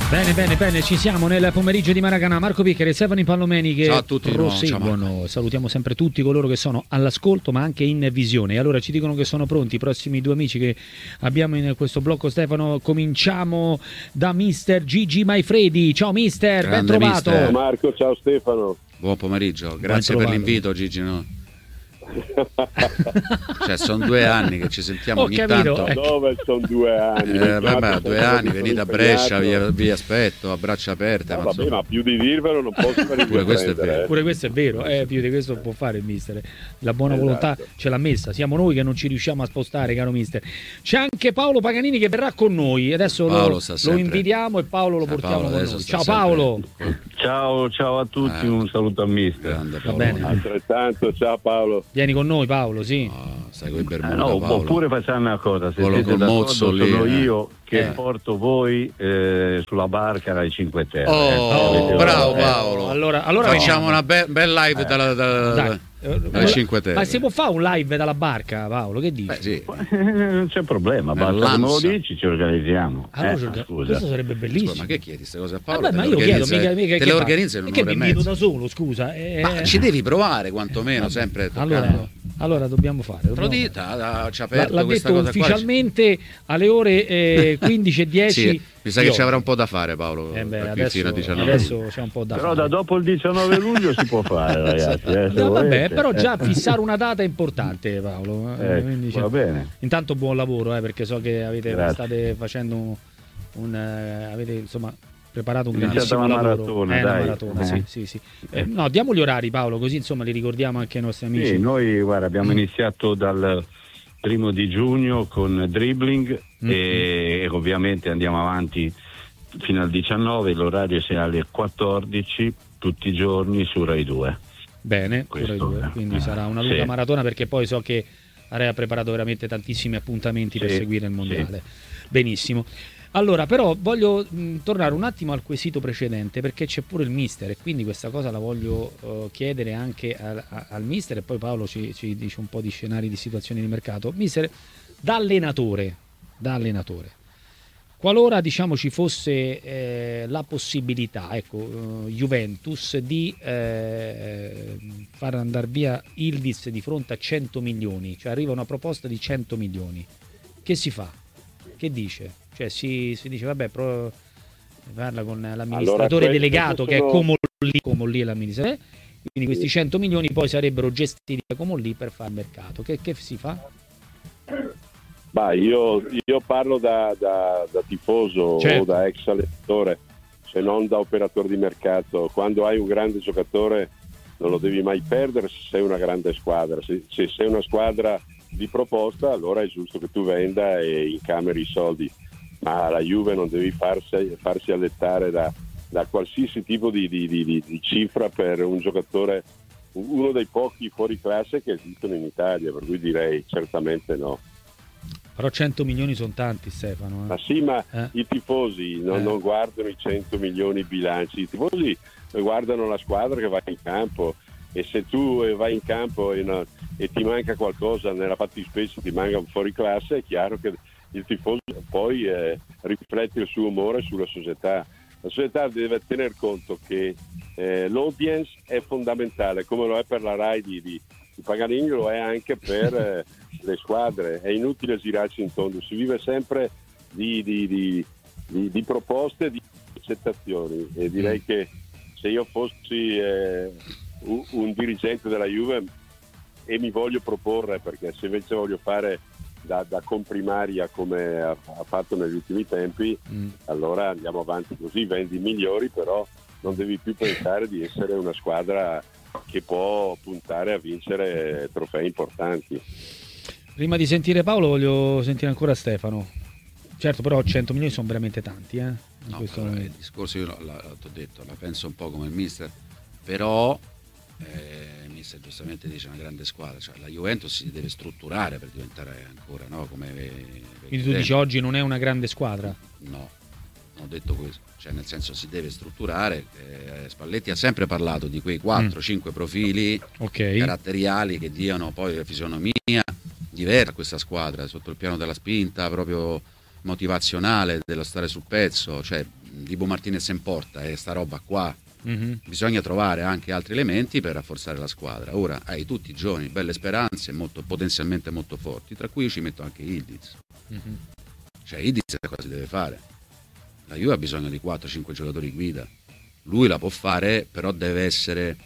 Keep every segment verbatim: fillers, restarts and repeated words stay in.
Bene, bene, bene, ci siamo nel pomeriggio di Maracanã. Marco Piccari e Stefano Pallomeni che ciao a tutti, proseguono. No, salutiamo sempre tutti coloro che sono all'ascolto ma anche in visione. E allora ci dicono che sono pronti i prossimi due amici che abbiamo in questo blocco. Stefano, cominciamo da mister Gigi Maifredi. Ciao mister, Grande ben trovato. mister. Ciao Marco, ciao Stefano. Buon pomeriggio, grazie per l'invito Gigi. No? Cioè sono due anni che ci sentiamo Ho ogni capito, tanto. Ma dove sono due anni? Eh, vabbè, due anni, venite a Brescia, vi, vi aspetto a braccia aperte. No, ma, vabbè, ma più di dirvelo non posso fare. Pure questo è vero. Pure questo è vero, eh, più di questo può fare il mister. La buona Esatto. volontà ce l'ha messa, siamo noi che non ci riusciamo a spostare, caro mister. C'è anche Paolo Paganini che verrà con noi, adesso lo, lo invitiamo e Paolo lo eh, portiamo Paolo con noi. Ciao sempre... Paolo. Ciao, ciao a tutti, eh, un saluto al mister. Grande Va bene. Altrettanto, ciao Paolo. Vieni con noi Paolo, sì. Oh, stai con i Bermuda, eh, no, Paolo. Oppure facciamo una cosa, se Quello siete d'accordo lì, sono eh. io che eh. porto voi eh, sulla barca dai Cinque Terre. Oh, eh. bravo eh, Paolo. Allora, allora facciamo una be- bel live eh. dalla, dalla, Dai. dalle Cinque Terre. Ma si può fare un live dalla barca, Paolo? Che dici? Beh, sì. Non c'è problema, basta che me lo dici, ci organizziamo. Allora, eh, scusa. scusa. Questo sarebbe bellissimo. Scusa, ma che chiedi queste cose a Paolo? Vabbè, ma io chiedo, mica, mica, te le organizzi in che un'ora e mi invito mezza. da solo, scusa. Eh, Ma ci devi provare quantomeno, vabbè, sempre toccando. Allora, allora dobbiamo fare. Dobbiamo Te lo dite, ci ha aperto l'ha questa detto cosa ufficialmente qua. Alle ore eh, quindici e dieci. Sì, mi sa che ci avrà un po' da fare Paolo. Eh beh, adesso, adesso c'è un po' da però fare. da dopo il diciannove luglio si può fare, ragazzi. Eh, no, vabbè, però già fissare una data è importante, Paolo. Eh, Quindi, va bene. Intanto buon lavoro, eh, perché so che avete, Grazie. state facendo un, un eh, avete insomma preparato un Iniziata grandissimo una lavoro. maratona, eh, una dai. maratona, Eh. sì, sì, sì. Eh, no, diamo gli orari, Paolo, così insomma li ricordiamo anche ai nostri amici. Sì, noi guarda, abbiamo mm. iniziato dal primo di giugno con dribbling mm. e, e ovviamente andiamo avanti fino al diciannove, l'orario sia alle quattordici tutti i giorni su Rai due. Bene, Questo, su Rai due, quindi eh, sarà una lunga sì. maratona, perché poi so che Rai ha preparato veramente tantissimi appuntamenti sì, per seguire il mondiale. Sì. Benissimo. Allora, però voglio mh, tornare un attimo al quesito precedente, perché c'è pure il mister e quindi questa cosa la voglio uh, chiedere anche a, a, al mister, e poi Paolo ci, ci dice un po' di scenari di situazioni di mercato. Mister, da allenatore, da allenatore, qualora diciamo ci fosse eh, la possibilità, ecco, uh, Juventus di eh, far andare via Yildiz di fronte a cento milioni, cioè arriva una proposta di cento milioni, che si fa? Che dice? Cioè si, si dice vabbè, pro, parla con l'amministratore allora, delegato sono... che è Comolli, Comolli è l'amministratore, quindi questi cento milioni poi sarebbero gestiti da Comolli per fare mercato. Che, che si fa? Bah, io, io parlo da, da, da tifoso, certo, o da ex allenatore, se non da operatore di mercato. Quando hai un grande giocatore non lo devi mai perdere se sei una grande squadra. Se, se sei una squadra di proposta, allora è giusto che tu venda e incameri i soldi. Ma la Juve non devi farsi, farsi allettare da, da qualsiasi tipo di, di, di, di cifra per un giocatore, uno dei pochi fuori classe che esistono in Italia, per cui direi certamente no. Però cento milioni sono tanti, Stefano. Eh? Ma sì, ma eh? i tifosi non, eh. non guardano i cento milioni bilanci, i tifosi guardano la squadra che va in campo, e se tu vai in campo e, no, e ti manca qualcosa, nella fattispecie ti manca un fuori classe, è chiaro che il tifoso poi eh, riflette il suo umore sulla società. La società deve tener conto che eh, l'audience è fondamentale, come lo è per la Rai di, di, di Paganini, lo è anche per eh, le squadre. È inutile girarci in tondo, si vive sempre di, di, di, di, di proposte, di accettazioni, e direi che se io fossi eh, un, un dirigente della Juve e mi voglio proporre, perché se invece voglio fare Da, da comprimaria come ha, ha fatto negli ultimi tempi, mm. allora andiamo avanti così, vendi migliori, però non devi più pensare di essere una squadra che può puntare a vincere trofei importanti. Prima di sentire Paolo voglio sentire ancora Stefano. Certo, però cento milioni sono veramente tanti, eh? No, il discorso io l'ho detto, la penso un po' come il mister, però eh, il mister giustamente dice una grande squadra, cioè la Juventus si deve strutturare per diventare ancora, no? Come quindi tu dici oggi non è una grande squadra? No, non ho detto questo, cioè nel senso si deve strutturare. eh, Spalletti ha sempre parlato di quei quattro cinque mm. profili okay. caratteriali che diano poi la fisionomia diversa a questa squadra sotto il piano della spinta proprio motivazionale, dello stare sul pezzo, cioè Dibu Martinez in porta e sta roba qua, mm-hmm. bisogna trovare anche altri elementi per rafforzare la squadra. Ora hai tutti i giovani, belle speranze, molto, potenzialmente molto forti, tra cui io ci metto anche Ildiz. Mm-hmm. Cioè Ildiz cosa si deve fare? La Juve ha bisogno di quattro cinque giocatori guida, lui la può fare, però deve essere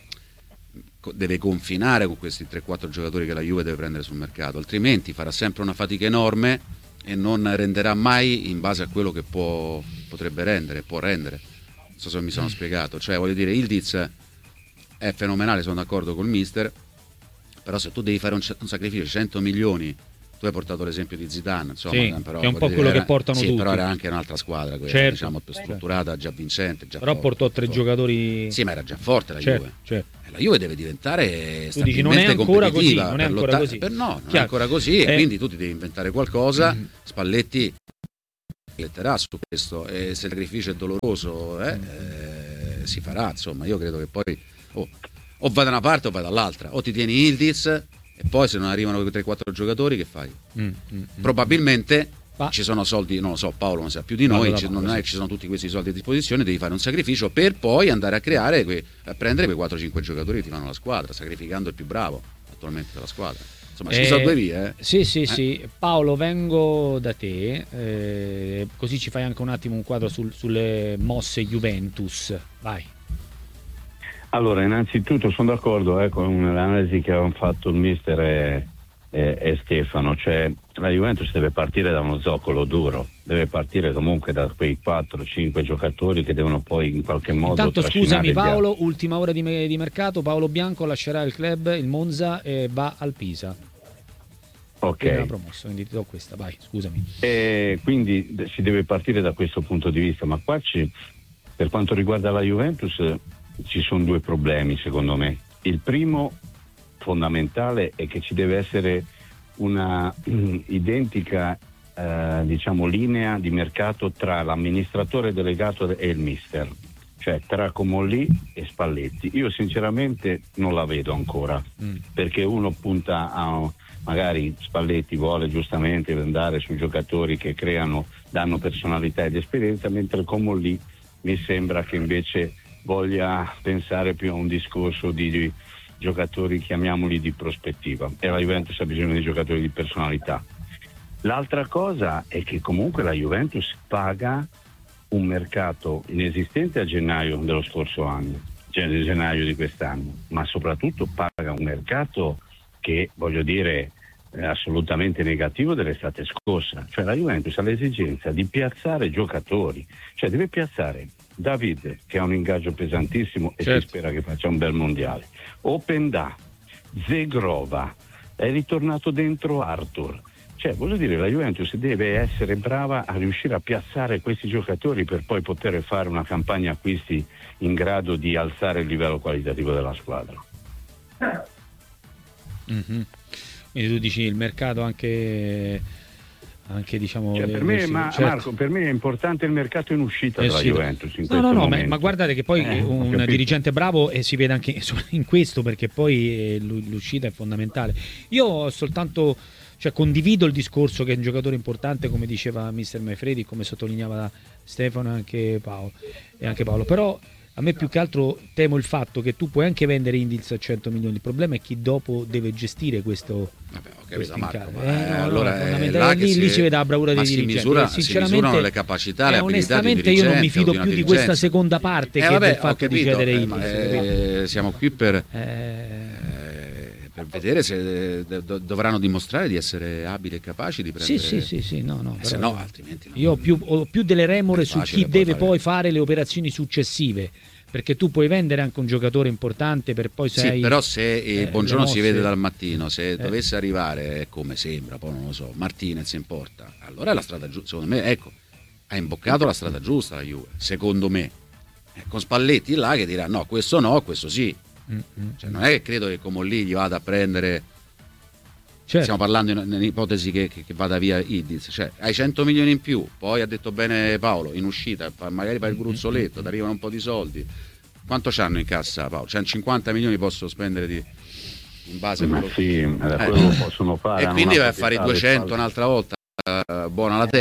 deve confinare con questi tre quattro giocatori che la Juve deve prendere sul mercato, altrimenti farà sempre una fatica enorme e non renderà mai in base a quello che può, potrebbe rendere, può rendere. Non so se mi sono spiegato, cioè voglio dire, Ildiz è fenomenale, sono d'accordo col mister, però se tu devi fare un, un sacrificio di cento milioni, tu hai portato l'esempio di Zidane, insomma, sì, però, che è un po' dire, quello era, che portano sì, tutti. però era anche un'altra squadra questa, certo, diciamo più strutturata, già vincente, già però forte, portò tre forte. giocatori. Sì, ma era già forte la certo, Juve. certo. La Juve deve diventare tu dici, non è ancora così, non è ancora lottare, così. Per, no, non Chiaro. è ancora così, eh. e quindi tu ti devi inventare qualcosa. Mm-hmm. Spalletti rifletterà su questo, e se il sacrificio è doloroso eh, eh, si farà, insomma. Io credo che poi oh, o vai da una parte o vai dall'altra, o ti tieni Ildiz e poi se non arrivano quei tre quattro giocatori che fai? Mm-hmm. Probabilmente Ma... ci sono soldi, non lo so, Paolo non sa più di noi, ci, non è che ci sono tutti questi soldi a disposizione, devi fare un sacrificio per poi andare a creare, quei, a prendere quei quattro cinque giocatori che ti fanno la squadra, sacrificando il più bravo attualmente della squadra. Insomma, ci eh, sono due vie. Eh. Sì, sì, eh? sì. Paolo, vengo da te, eh, così ci fai anche un attimo un quadro sul, sulle mosse Juventus. Vai. Allora, innanzitutto sono d'accordo eh, con l'analisi che avevano fatto il mister e, e, e Stefano, cioè la Juventus deve partire da uno zoccolo duro, deve partire comunque da quei quattro cinque giocatori che devono poi in qualche modo Intanto scusami Paolo, altri. ultima ora di, me- di mercato, Paolo Bianco lascerà il club, il Monza, e va al Pisa. Ok. Era promosso, quindi ti do questa, vai, scusami. E quindi si deve partire da questo punto di vista, ma qua ci, per quanto riguarda la Juventus ci sono due problemi secondo me. Il primo fondamentale è che ci deve essere una um, identica eh, diciamo linea di mercato tra l'amministratore delegato e il mister, cioè tra Comolli e Spalletti. Io sinceramente non la vedo ancora, mm. perché uno punta a magari Spalletti vuole giustamente andare su giocatori che creano, danno personalità ed esperienza, mentre Comolli mi sembra che invece voglia pensare più a un discorso di, di giocatori, chiamiamoli di prospettiva, e la Juventus ha bisogno di giocatori di personalità. L'altra cosa è che comunque la Juventus paga un mercato inesistente a gennaio dello scorso anno, cioè a gennaio di quest'anno, ma soprattutto paga un mercato che, voglio dire, è assolutamente negativo dell'estate scorsa. Cioè la Juventus ha l'esigenza di piazzare giocatori, cioè deve piazzare David, che ha un ingaggio pesantissimo e certo. si spera che faccia un bel mondiale, Openda, Zegrova, è ritornato dentro Arthur. Cioè, voglio dire, la Juventus deve essere brava a riuscire a piazzare questi giocatori per poi poter fare una campagna acquisti in grado di alzare il livello qualitativo della squadra. Mm-hmm. Quindi tu dici il mercato anche, anche diciamo... Cioè, per me, ma, certo. Marco, per me è importante il mercato in uscita della Juventus in no, questo no, no, ma, ma guardate che poi eh, un dirigente bravo e si vede anche in questo, perché poi l'uscita è fondamentale. Io ho soltanto... Cioè, condivido il discorso che è un giocatore importante, come diceva mister Maifredi, come sottolineava Stefano e anche Paolo, e anche Paolo. Però a me più che altro temo il fatto che tu puoi anche vendere Ildiz a cento milioni. Il problema è chi dopo deve gestire questo. Vabbè, ho capito, Marco, eh, eh, no, allora no, è là lì, si, lì si vede la bravura dei si dirigenti. Misura, sinceramente, si misurano le capacità, le eh, abilità di onestamente io non mi fido di più di questa seconda parte eh, che vabbè, del fatto capito, di cedere eh, Ildiz. Eh, siamo qui per... Eh, per vedere se dovranno dimostrare di essere abili e capaci di prendere. Sì, sì, sì, sì no, no, eh, se no, altrimenti no. Io ho più, ho più delle remore su chi deve poi fare le operazioni successive, perché tu puoi vendere anche un giocatore importante per poi sei... Sì, però se il eh, buongiorno mosse... si vede dal mattino, se eh. dovesse arrivare, come sembra, poi non lo so, Martinez in porta, allora è la strada giusta, secondo me, ecco, ha imboccato la strada giusta la Juve, secondo me. Eh, con Spalletti là che dirà no, questo no, questo sì. Cioè, non è che credo che Comolli gli vada a prendere, certo. Stiamo parlando in un'ipotesi che, che, che vada via Ildiz, cioè hai cento milioni in più, poi ha detto bene Paolo, in uscita magari fai il gruzzoletto, ti arrivano un po' di soldi, quanto c'hanno in cassa Paolo? Cioè cinquanta milioni possono spendere di, in base a ma quello, sì, eh. quello possono fare, e quindi vai a fare i duecento un'altra volta, uh, buona la tesa,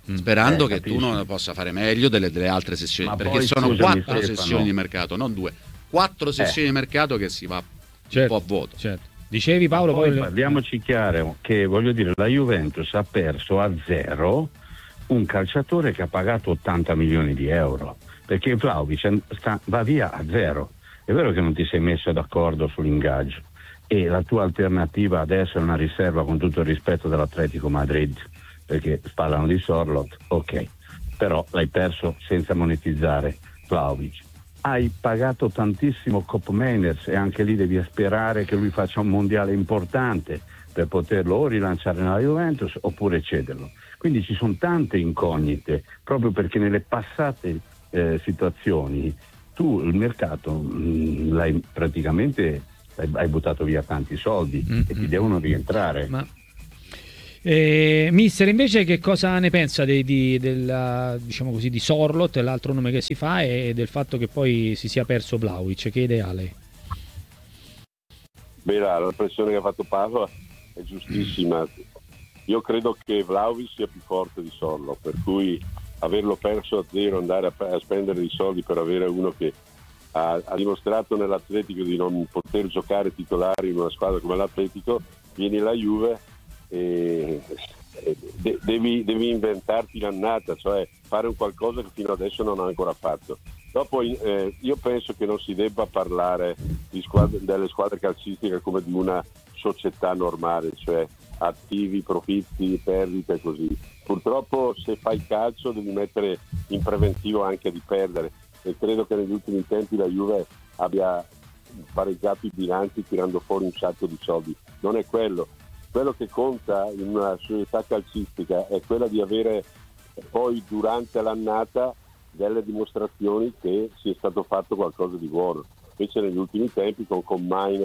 sperando eh, che capisci. tu non possa fare meglio delle, delle altre sessioni, Ma perché poi, sono scusami, quattro Stefano. sessioni di mercato, non due, quattro sessioni di mercato che si va Certo, un po' a vuoto. certo. Dicevi Paolo, Poi poi... parliamoci chiaro che voglio dire, la Juventus ha perso a zero un calciatore che ha pagato ottanta milioni di euro, perché Vlahovic sta, va via a zero. È vero che non ti sei messo d'accordo sull'ingaggio e la tua alternativa adesso è una riserva, con tutto il rispetto, dell'Atletico Madrid, perché parlano di Sorloth, ok, però l'hai perso senza monetizzare Vlahovic. Hai pagato tantissimo Cop Meiners e anche lì devi sperare che lui faccia un mondiale importante per poterlo o rilanciare nella Juventus oppure cederlo. Quindi ci sono tante incognite, proprio perché nelle passate eh, situazioni tu il mercato mh, l'hai praticamente hai, hai buttato via tanti soldi mm-hmm. e ti devono rientrare. Ma... Eh, mister, invece che cosa ne pensa di, di, della, diciamo così, di Sorloth, l'altro nome che si fa, e del fatto che poi si sia perso Vlahovic? Che idea ha lei? Beh, la riflessione che ha fatto Paolo è giustissima. Io credo che Vlahovic sia più forte di Sorloth, per cui averlo perso a zero, andare a, a spendere dei soldi per avere uno che ha, ha dimostrato nell'Atletico di non poter giocare titolare in una squadra come l'Atletico, vieni la Juve e de- devi, devi inventarti l'annata, cioè fare un qualcosa che fino adesso non ha ancora fatto. Dopo eh, io penso che non si debba parlare di squadre, delle squadre calcistiche come di una società normale, cioè attivi, profitti, perdite, così. Purtroppo se fai calcio devi mettere in preventivo anche di perdere, e credo che negli ultimi tempi la Juve abbia pareggiato i bilanci tirando fuori un sacco di soldi. Non è quello. Quello che conta in una società calcistica è quella di avere poi durante l'annata delle dimostrazioni che sia stato fatto qualcosa di buono. Invece negli ultimi tempi con Combine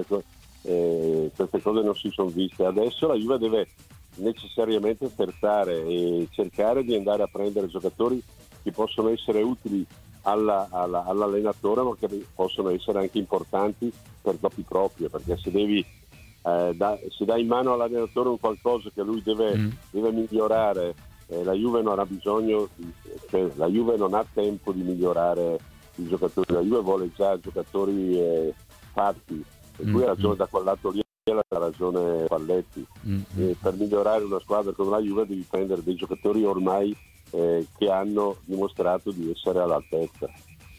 eh, queste cose non si sono viste. Adesso la Juve deve necessariamente scherzare e cercare di andare a prendere giocatori che possono essere utili alla, alla, all'allenatore, ma che possono essere anche importanti per propri proprio, perché se devi Eh, da, se dai in mano all'allenatore un qualcosa che lui deve, mm. deve migliorare, eh, la Juve non ha bisogno, cioè, la Juve non ha tempo di migliorare i giocatori, la Juve vuole già giocatori eh, fatti, e mm. qui ha ragione da quel lato lì, ha ragione Spalletti. Mm. E per migliorare una squadra come la Juve devi prendere dei giocatori ormai eh, che hanno dimostrato di essere all'altezza.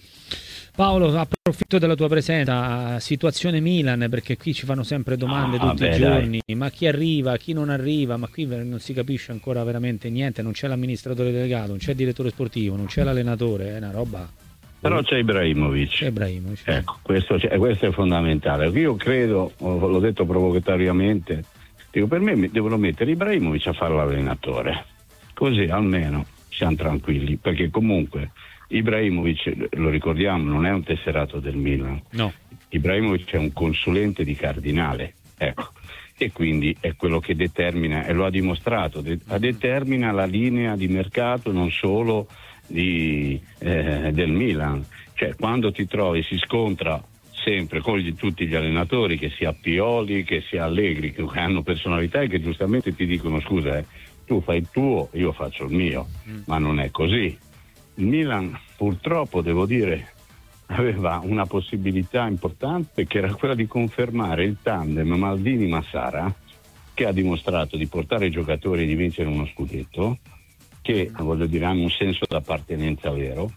Paolo, approfitto della tua presenza, situazione Milan, perché qui ci fanno sempre domande ah, tutti beh, i giorni, dai. Ma chi arriva, chi non arriva, ma qui non si capisce ancora veramente niente, non c'è l'amministratore delegato, non c'è il direttore sportivo, non c'è l'allenatore, è una roba... Però c'è Ibrahimovic. C'è Ibrahimovic. Ecco, questo, questo è fondamentale. Io credo, l'ho detto provocatoriamente, dico, per me devono mettere Ibrahimovic a fare l'allenatore, così almeno siamo tranquilli, perché comunque... Ibrahimovic, lo ricordiamo, non è un tesserato del Milan. No. Ibrahimovic è un consulente di Cardinale, ecco. E quindi è quello che determina, e lo ha dimostrato, de- determina la linea di mercato non solo di, eh, del Milan. Cioè quando ti trovi, si scontra sempre con gli, tutti gli allenatori, che sia Pioli, che sia Allegri, che hanno personalità e che giustamente ti dicono scusa, eh, tu fai il tuo, io faccio il mio, mm. ma non è così. Il Milan purtroppo, devo dire, aveva una possibilità importante, che era quella di confermare il tandem Maldini-Massara, che ha dimostrato di portare i giocatori e di vincere uno scudetto, che voglio dire hanno un senso d'appartenenza vero,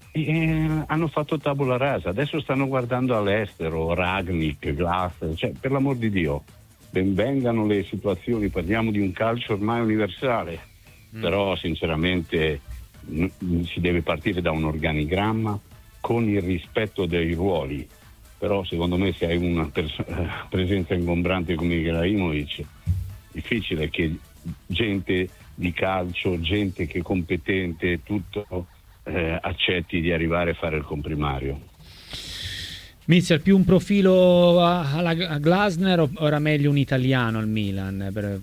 e hanno fatto tabula rasa. Adesso stanno guardando all'estero, Ragnik, Glass, cioè per l'amor di Dio, ben vengano le situazioni, parliamo di un calcio ormai universale, mm. però sinceramente si deve partire da un organigramma con il rispetto dei ruoli. Però secondo me se hai una pers- presenza ingombrante come Ibrahimovic, difficile che gente di calcio, gente che è competente, tutto eh, accetti di arrivare a fare il comprimario. Mister, più un profilo alla Glasner o era meglio un italiano al Milan per...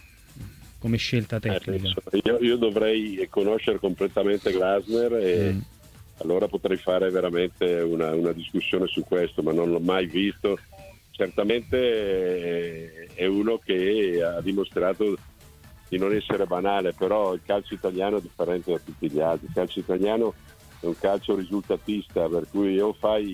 come scelta tecnica? Eh, io, io dovrei conoscere completamente Glasner e mm. allora potrei fare veramente una, una discussione su questo, ma non l'ho mai visto. Certamente è uno che ha dimostrato di non essere banale, però il calcio italiano è differente da tutti gli altri. Il calcio italiano è un calcio risultatista, per cui o fai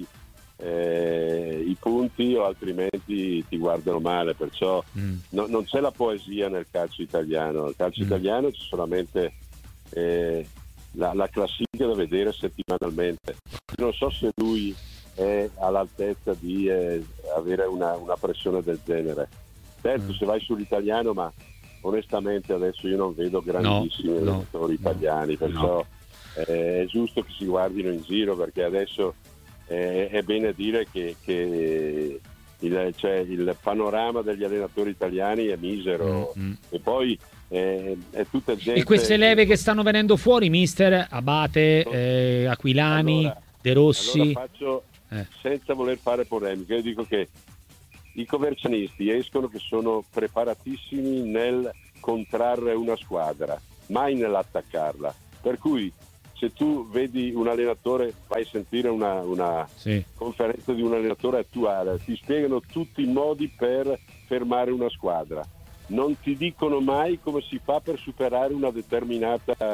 eh, i punti o altrimenti ti guardano male, perciò mm. no, non c'è la poesia nel calcio italiano. Nel calcio mm. italiano c'è solamente eh, la, la classifica da vedere settimanalmente. Non so se lui è all'altezza di eh, avere una, una pressione del genere. Certo, mm. se vai sull'italiano, ma onestamente adesso io non vedo grandissimi no, allenatori no, italiani, perciò no. eh, è giusto che si guardino in giro, perché adesso eh, è bene dire che, che il, cioè, il panorama degli allenatori italiani è misero, mm-hmm. e poi eh, è tutta gente. E queste leve che stanno venendo fuori, mister Abate, eh, Aquilani, allora, De Rossi. Allora faccio, eh. senza voler fare polemica, io dico che i covercianisti escono che sono preparatissimi nel contrarre una squadra, mai nell'attaccarla. Per cui se tu vedi un allenatore, vai a sentire una, una sì. conferenza di un allenatore attuale, ti spiegano tutti i modi per fermare una squadra. Non ti dicono mai come si fa per superare una determinata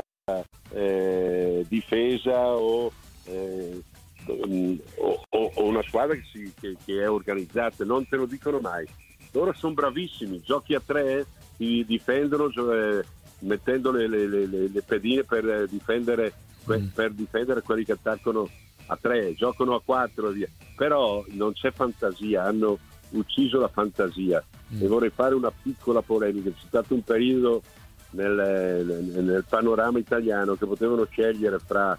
eh, difesa o... Eh, O, o, o una squadra che, si, che, che è organizzata, non te lo dicono mai. Loro sono bravissimi, giochi a tre, ti difendono cioè, mettendo le, le, le, le pedine per difendere, mm. per difendere quelli che attaccano a tre, giocano a quattro, via. Però non c'è fantasia, hanno ucciso la fantasia. Mm. E vorrei fare una piccola polemica. C'è stato un periodo nel, nel, nel panorama italiano che potevano scegliere fra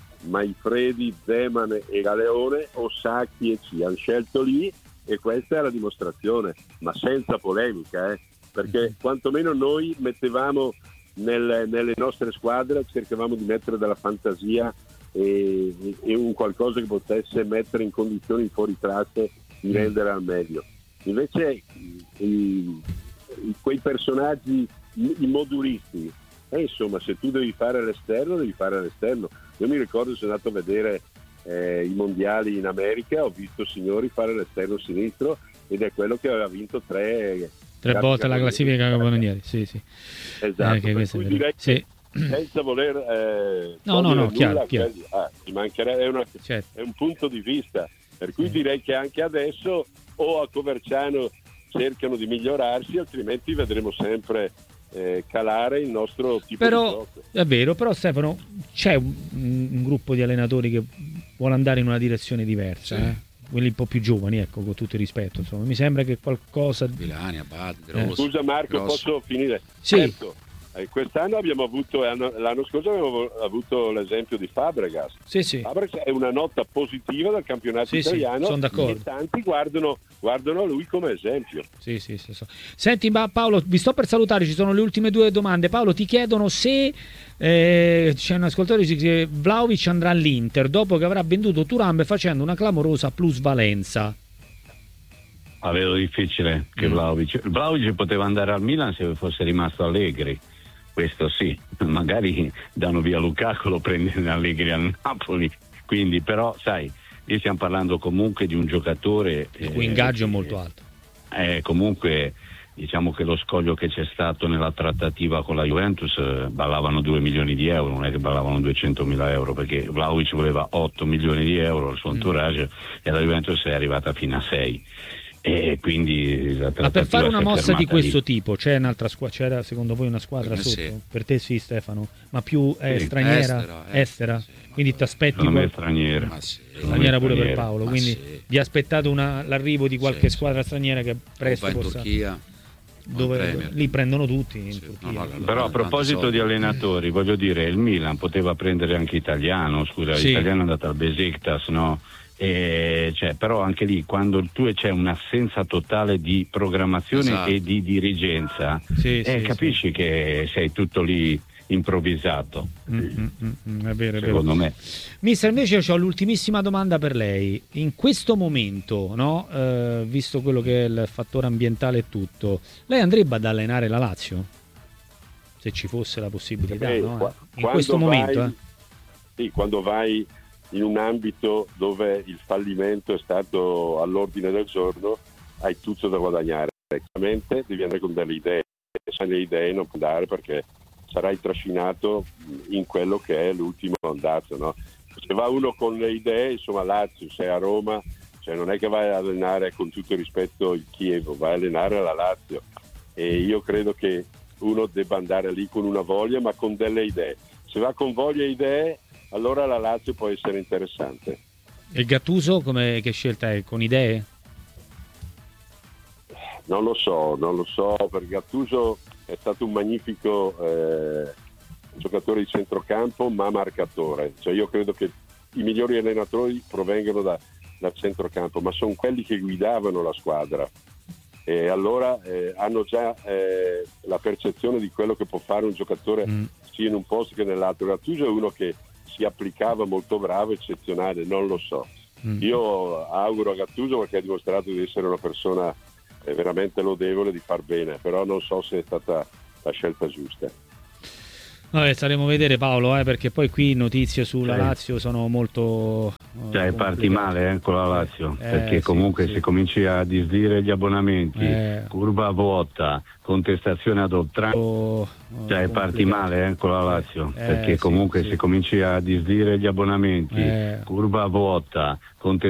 Manfredi, Zeman e Galeone o Sacchi e Ci. Hanno scelto lì e questa è la dimostrazione, ma senza polemica, eh? Perché quantomeno noi mettevamo nel, nelle nostre squadre, cercavamo di mettere della fantasia e, e un qualcosa che potesse mettere in condizioni fuori classe di rendere al meglio. Invece i, i, quei personaggi, i, i moduristi, eh, insomma, se tu devi fare l'esterno, devi fare l'esterno. Io mi ricordo, sono andato a vedere eh, i mondiali in America, ho visto signori fare l'esterno sinistro ed è quello che aveva vinto tre tre volte la classifica capocannonieri. Sì, sì. Esatto, eh, per cui direi sì. senza voler eh, no, no, no, nulla, chiaro, chiaro. Ah, ci mancherebbe, è, una, certo. è un punto di vista, per cui sì. direi che anche adesso o a Coverciano cercano di migliorarsi, altrimenti vedremo sempre Eh, calare il nostro tipo però, di gioco. È vero, però Stefano, c'è un, un gruppo di allenatori che vuole andare in una direzione diversa, sì. eh? quelli un po' più giovani, ecco, con tutto il rispetto, insomma, mi sembra che qualcosa Milani, Abate, eh. Scusa Marco, Grosso. Posso finire? Sì. Certo. Eh, quest'anno abbiamo avuto, l'anno scorso abbiamo avuto l'esempio di Fabregas. Sì, sì. Fabregas è una nota positiva del campionato sì, italiano, sì, sono d'accordo. E tanti guardano, guardano lui come esempio. Sì, sì, sì, so. Senti, ma Paolo, vi sto per salutare, ci sono le ultime due domande. Paolo, ti chiedono se eh, c'è un ascoltatore che dice che Vlahovic andrà all'Inter dopo che avrà venduto Thuram facendo una clamorosa plusvalenza. La vedo difficile che mm. Vlahovic. Vlahovic poteva andare al Milan se fosse rimasto Allegri. Questo sì, magari danno via Lukaku, lo prende Allegri al Napoli, quindi però sai, noi stiamo parlando comunque di un giocatore il cui eh, ingaggio è molto alto. Eh, comunque diciamo che lo scoglio che c'è stato nella trattativa con la Juventus eh, ballavano due milioni di euro, non è che ballavano duecentomila euro, perché Vlahovic voleva otto milioni di euro il suo entourage mm. e la Juventus è arrivata fino a sei. E quindi la ma per fare una mossa di questo lì. tipo c'è un'altra squadra, c'era secondo voi una squadra per sotto? Sì. Per te sì, Stefano, ma più eh, sì. straniera, estera, eh. estera. Sì, quindi ti aspetti me straniera, ma sì. straniera pure straniera. Per Paolo, ma quindi sì. vi aspettate una, l'arrivo di qualche sì, squadra sì. straniera che presto in possa Turchia, dove lì prendono tutti in sì. Turchia. No, no, no, però a proposito di allenatori, voglio dire, il Milan poteva prendere anche Italiano, scusa, sì. Italiano è andato al Besiktas, no? E cioè, però anche lì quando tu c'è un'assenza totale di programmazione esatto. e di dirigenza sì, eh, sì, capisci sì. che sei tutto lì improvvisato. Mm, mm, mm, è vero, è secondo vero. me. Mister, invece ho l'ultimissima domanda per lei. In questo momento, no, eh, visto quello che è il fattore ambientale e tutto, lei andrebbe ad allenare la Lazio? Se ci fosse la possibilità, eh, no? Qua, in questo vai, momento eh. sì, quando vai in un ambito dove il fallimento è stato all'ordine del giorno, hai tutto da guadagnare. Chiaramente devi andare con delle idee. se le idee non può andare perché sarai trascinato in quello che è l'ultimo andazzo, no? Se va uno con le idee, insomma Lazio, sei a Roma, cioè non è che vai a allenare, con tutto il rispetto, il Chievo, vai a allenare la Lazio, e io credo che uno debba andare lì con una voglia ma con delle idee. Se va con voglia e idee, allora la Lazio può essere interessante. E Gattuso come, che scelta è? Con idee? Non lo so, non lo so, perché Gattuso è stato un magnifico eh, giocatore di centrocampo ma marcatore, cioè io credo che i migliori allenatori provengano da, da centrocampo, ma sono quelli che guidavano la squadra, e allora eh, hanno già eh, la percezione di quello che può fare un giocatore mm. sia in un posto che nell'altro. Gattuso è uno che si applicava, molto bravo, eccezionale, non lo so. Mm. Io auguro a Gattuso, perché ha dimostrato di essere una persona eh, veramente lodevole, di far bene, però non so se è stata la scelta giusta. Vabbè, staremo a vedere, Paolo, eh, perché poi qui notizie sulla sì. Lazio sono molto... Cioè parti male eh, con la Lazio, eh, perché sì, comunque sì. se cominci a disdire gli abbonamenti, eh. curva vuota, contestazione ad oltranza, oh, oh, cioè parti male eh, con la Lazio, eh, perché comunque sì, se sì. cominci a disdire gli abbonamenti, eh. curva vuota, contestazione